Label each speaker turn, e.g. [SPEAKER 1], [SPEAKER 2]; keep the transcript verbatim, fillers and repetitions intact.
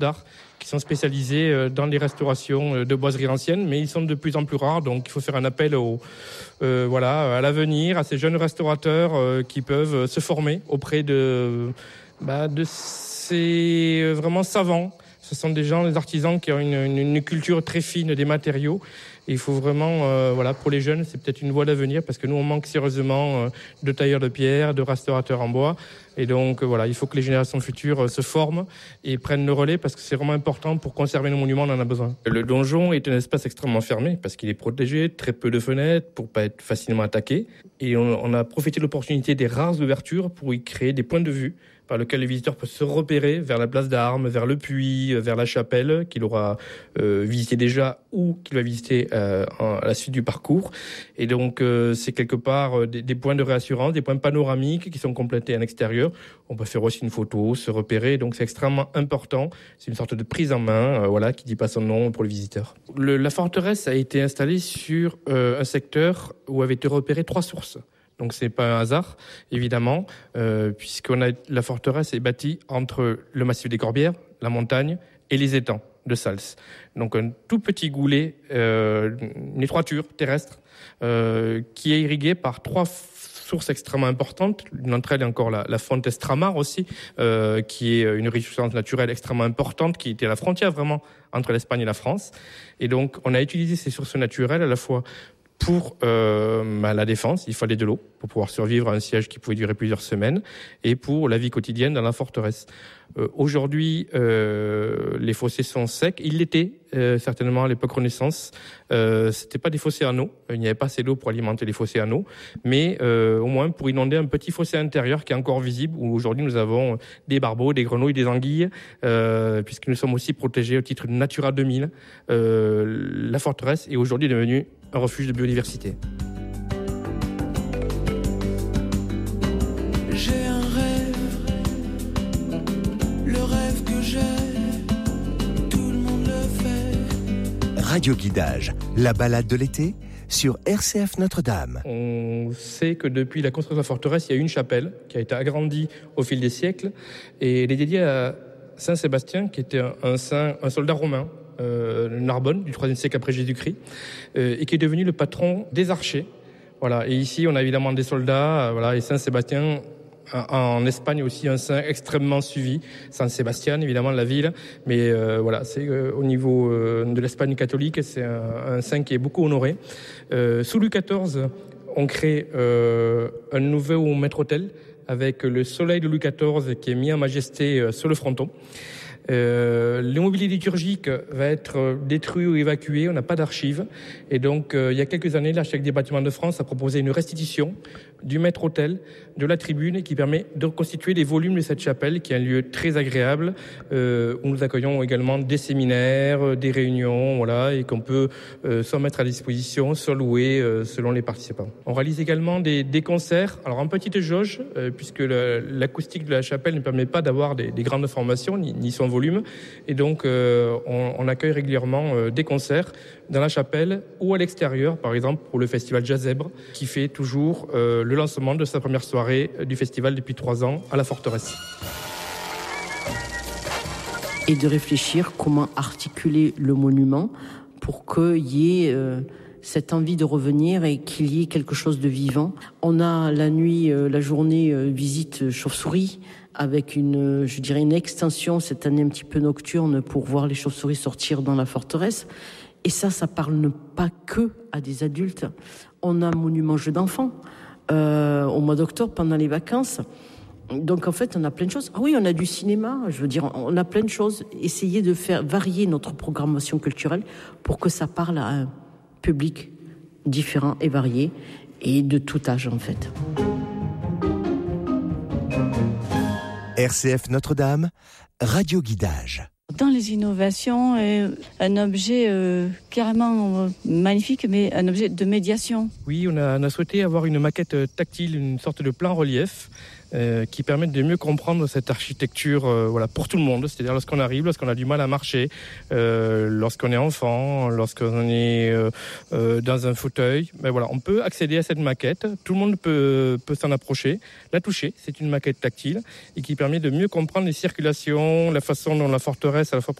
[SPEAKER 1] d'art qui sont spécialisés dans les restaurations de boiseries anciennes, mais ils sont de plus en plus rares, donc il faut faire un appel au, euh, voilà, à l'avenir, à ces jeunes restaurateurs euh, qui peuvent se former auprès de, bah, de ces vraiment savants. Ce sont des gens, des artisans qui ont une, une, une culture très fine des matériaux. Et il faut vraiment, euh, voilà, pour les jeunes, c'est peut-être une voie d'avenir parce que nous, on manque sérieusement euh, de tailleurs de pierre, de restaurateurs en bois. Et donc, euh, voilà, il faut que les générations futures euh, se forment et prennent le relais parce que c'est vraiment important pour conserver nos monuments, on en a besoin. Le donjon est un espace extrêmement fermé parce qu'il est protégé, très peu de fenêtres pour pas être facilement attaqué. Et on, on a profité de l'opportunité des rares ouvertures pour y créer des points de vue par lequel le visiteur peut se repérer vers la place d'Armes, vers le puits, vers la chapelle qu'il aura euh, visité déjà ou qu'il va visiter euh, à la suite du parcours. Et donc, euh, c'est quelque part euh, des, des points de réassurance, des points panoramiques qui sont complétés à l'extérieur. On peut faire aussi une photo, se repérer. Donc, c'est extrêmement important. C'est une sorte de prise en main, euh, voilà, qui dit pas son nom pour le visiteur. Le, la forteresse a été installée sur euh, un secteur où avaient été repérées trois sources. Donc c'est pas un hasard, évidemment, euh, puisqu'on a la forteresse est bâtie entre le massif des Corbières, la montagne et les étangs de Sals. Donc un tout petit goulet, euh, une étroiture terrestre, euh, qui est irriguée par trois sources extrêmement importantes. Une d'entre elles est encore la, la Fonte Estramar aussi, euh, qui est une ressource naturelle extrêmement importante, qui était à la frontière vraiment entre l'Espagne et la France. Et donc on a utilisé ces sources naturelles à la fois pour euh, bah, la défense, il fallait de l'eau pour pouvoir survivre à un siège qui pouvait durer plusieurs semaines, et pour la vie quotidienne dans la forteresse. Euh, aujourd'hui, euh, les fossés sont secs. Ils l'étaient euh, certainement à l'époque Renaissance. Euh, c'était pas des fossés en eau. Il n'y avait pas assez d'eau pour alimenter les fossés en eau, mais euh, au moins pour inonder un petit fossé intérieur qui est encore visible. Où aujourd'hui nous avons des barbeaux, des grenouilles, des anguilles, euh, puisque nous sommes aussi protégés au titre de Natura deux mille. Euh, la forteresse est aujourd'hui devenue un refuge de biodiversité.
[SPEAKER 2] J'ai un rêve, le rêve que j'ai, tout le monde le fait.
[SPEAKER 3] Radio Guidage, la balade de l'été sur R C F Notre-Dame.
[SPEAKER 1] On sait que depuis la construction de la forteresse, il y a une chapelle qui a été agrandie au fil des siècles et elle est dédiée à Saint Sébastien, qui était un, un saint, un soldat romain. Euh, Narbonne, du troisième siècle après Jésus-Christ, euh, et qui est devenu le patron des archers. Voilà. Et ici, on a évidemment des soldats, euh, voilà, et Saint-Sébastien, en, en Espagne aussi, un saint extrêmement suivi. Saint-Sébastien, évidemment, la ville, mais euh, voilà, c'est euh, au niveau euh, de l'Espagne catholique, c'est un, un saint qui est beaucoup honoré. Euh, sous Louis quatorze, on crée euh, un nouveau maître-autel avec le soleil de Louis quatorze qui est mis en majesté euh, sur le fronton. Euh, l'immobilier liturgique va être détruit ou évacué, on n'a pas d'archives. Et donc, euh, il y a quelques années, l'architecte des bâtiments de France a proposé une restitution du maître-autel, de la tribune, qui permet de reconstituer les volumes de cette chapelle, qui est un lieu très agréable, euh, où nous accueillons également des séminaires, des réunions, voilà, et qu'on peut euh, soit mettre à disposition, soit louer euh, selon les participants. On réalise également des, des concerts, alors en petite jauge, euh, puisque le, l'acoustique de la chapelle ne permet pas d'avoir des, des grandes formations, ni, ni son volume, et donc euh, on, on accueille régulièrement euh, des concerts dans la chapelle ou à l'extérieur, par exemple pour le festival Jazzèbre, qui fait toujours euh, le lancement de sa première soirée du festival depuis trois ans à la forteresse.
[SPEAKER 4] Et de réfléchir comment articuler le monument pour qu'il y ait euh, cette envie de revenir et qu'il y ait quelque chose de vivant. On a la nuit, euh, la journée euh, visite chauve-souris, avec une, je dirais, une extension cette année un petit peu nocturne pour voir les chauves-souris sortir dans la forteresse. Et ça, ça parle ne pas que à des adultes. On a un monument jeu d'enfants euh, au mois d'octobre pendant les vacances. Donc en fait, on a plein de choses. Ah oui, on a du cinéma, je veux dire, on a plein de choses. Essayer de faire varier notre programmation culturelle pour que ça parle à un public différent et varié et de tout âge en fait.
[SPEAKER 3] R C F Notre-Dame, Radio Guidage.
[SPEAKER 5] Dans les innovations, euh, un objet euh, carrément euh, magnifique, mais un objet de médiation.
[SPEAKER 1] Oui, on a, on a souhaité avoir une maquette tactile, une sorte de plan relief, euh, qui permettent de mieux comprendre cette architecture euh, voilà, pour tout le monde. C'est-à-dire lorsqu'on arrive, lorsqu'on a du mal à marcher, euh, lorsqu'on est enfant, lorsqu'on est euh, euh, dans un fauteuil, ben voilà, on peut accéder à cette maquette. Tout le monde peut, peut s'en approcher, la toucher. C'est une maquette tactile et qui permet de mieux comprendre les circulations, la façon dont la forteresse à la fois